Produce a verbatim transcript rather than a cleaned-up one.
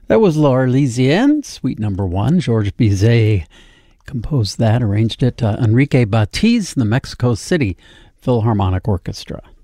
That was L'Arlésienne, Suite Number One. Georges Bizet composed that, arranged it. Uh, Enrique Batiz, the Mexico City Philharmonic Orchestra.